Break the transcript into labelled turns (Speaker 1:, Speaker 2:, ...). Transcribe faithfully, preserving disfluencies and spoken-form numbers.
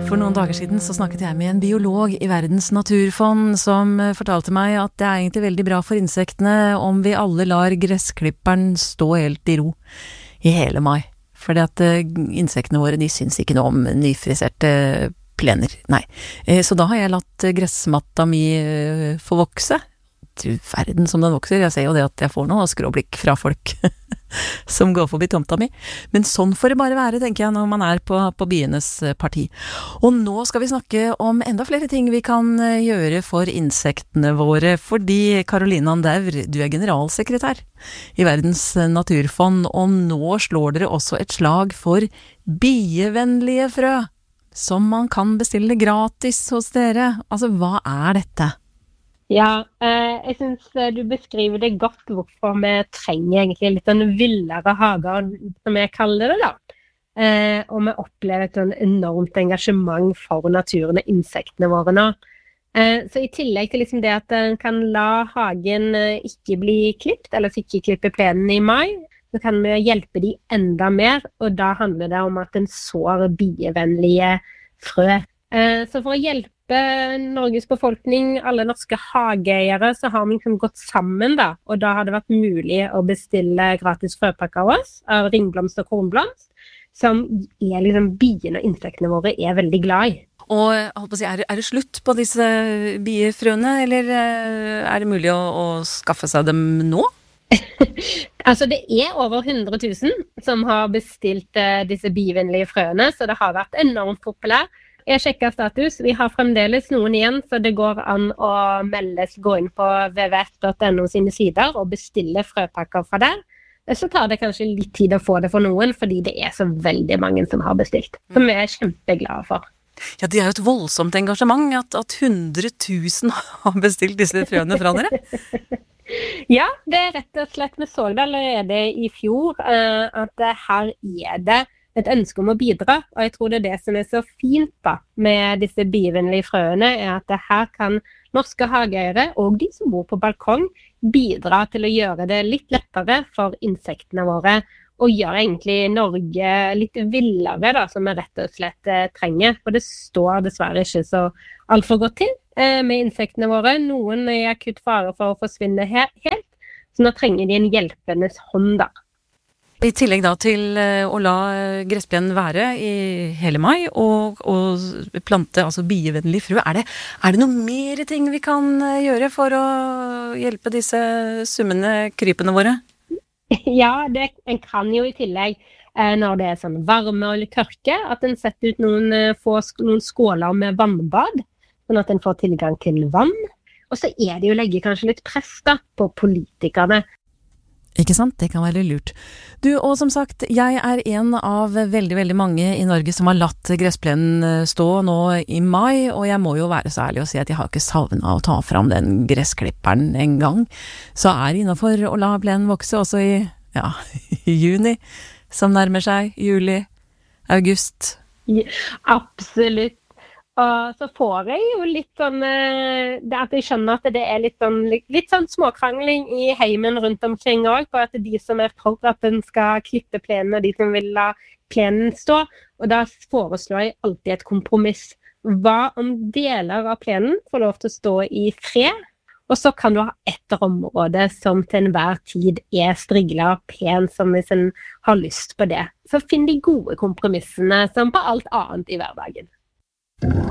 Speaker 1: For noen dager siden så snakket jeg med en biolog i Verdens naturfond som fortalte meg at det er egentlig veldig bra for insektene om vi alle lar gressklipperen stå helt i ro i hele mai. Fordi at insektene våre, de syns ikke noe om nyfriserte plener. Nei. Så da har jeg latt gressmatta mi få vokse. Til verden som den vokser. Jeg ser jo det at jeg får noe skråblikk fra folk som går forbi tomta mi. Men sånn får det bare være, tenker jeg, når man er på, på bienes parti. Og nå skal vi snakke om enda flere ting vi kan gjøre for insektene våre, fordi Caroline Andaur, du er generalsekretær i Verdens naturfond, og nå slår dere også et slag for bievennlige frø, som man kan bestille gratis hos dere. Altså, hva er dette?
Speaker 2: Ja, eh, jeg synes du beskriver det godt hvorfor vi trenger egentlig litt sånn villere hager, som jeg kaller det da. Eh, og vi opplever et sånn enormt engasjement for naturen og insektene våre nå. Eh, så i tillegg til liksom det at en kan la hagen ikke bli klippet, eller ikke klippe plenen i mai, så kan vi hjelpe de enda mer, og da handler det om at en sår bievennlige frø. Eh, så for å hjelpe Norges befolkning, alle norske hageeiere, så har vi liksom gått sammen da, og da har det vært mulig å bestille gratis frøpakker av oss, av ringblomst og kornblomst, som er liksom biene og insektene våre er veldig glad i.
Speaker 1: Og holdt på å si, er, det, er det slutt på disse biefrøene, eller er det mulig å, å skaffe seg dem nå?
Speaker 2: Altså det er over hundre tusen som har bestilt uh, disse bievennlige frøene, så det har vært enormt populært. Jeg sjekker status, vi har fremdeles noen igjen, så det går an å meldes, gå inn på w w w punktum no sine sider og bestille frøpakker fra der. Så tar det kanskje litt tid å få det for noen, fordi det er så veldig mange som har bestilt, som vi er kjempeglade for.
Speaker 1: Ja, det er jo et voldsomt engasjement at, at hundre tusen har bestilt disse frøene fra dere.
Speaker 2: Ja, det er rett og slett, vi så det allerede i fjor, at her er det et ønske om å bidra, og jeg tror det er det som er så fint da, med disse bievennlige frøene, er at det her kan norske hageeiere og de som bor på balkong bidra til å gjøre det litt lettere for insektene våre, og gjøre egentlig Norge litt villere da, som vi rett og slett eh, trenger. For det står dessverre ikke så alt for godt til eh, med insektene våre. Noen er i akutt fare for å forsvinne he- helt, så nå trenger de en hjelpendes hånd da.
Speaker 1: I tillegg da til å la gressplenen være i hele mai og, og plante altså bievennlig frø, er det, er det noe mer ting vi kan gjøre for å hjelpe disse summende krypene våre?
Speaker 2: Ja, det, en kan jo i tillegg, når det er sånn varme og tørke, at en setter ut noen, få, noen skåler med vannbad, sånn at en får tilgang til vann. Og så er det jo å legge kanskje litt press da, på politikerne.
Speaker 1: Ikke sant? Det kan være lurt. Du, og som sagt, jeg er en av veldig, veldig mange i Norge som har latt gressplenen stå nå i mai, og jeg må jo være så ærlig å si at jeg har ikke savnet å ta fram den gressklipperen en gang. Så er det innenfor å la plenen vokse også i, ja, i juni, som nærmer seg, juli, august.
Speaker 2: Ja, absolutt. Og så får jeg jo litt sånn, det at jeg skjønner at det er litt sånn, litt sånn småkrangling i heimen rundt omkring også, på at de som er for at den skal klippe plenen, og de som vil la plenen stå, og da foreslår jeg alltid et kompromiss. Hva om deler av plenen får lov til å stå i fred, og så kan du ha et område som til enhver tid er striglet og pen, som hvis en har lyst på det. Så finn de gode kompromissene som på alt annet i hverdagen.